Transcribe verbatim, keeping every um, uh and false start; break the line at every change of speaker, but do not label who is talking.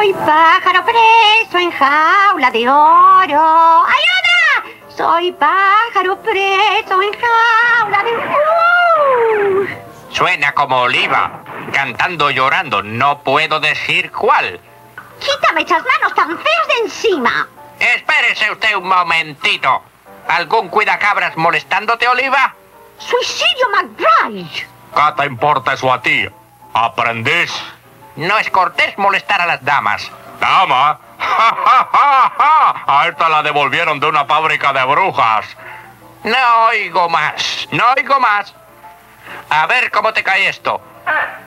Soy pájaro preso en jaula de oro. ¡Ayuda! Soy pájaro preso en jaula de oro.
Suena como Oliva, cantando y llorando. No puedo decir cuál.
Quítame esas manos tan feas de encima.
Espérese usted un momentito. ¿Algún cuidacabras molestándote, Oliva?
Suicidio McBride.
¿Qué te importa eso a ti, aprendiz?
No es cortés molestar a las damas.
¿Dama? ¡Ja, ja, ja, ja! A esta la devolvieron de una fábrica de brujas.
No oigo más, no oigo más. A ver cómo te cae esto.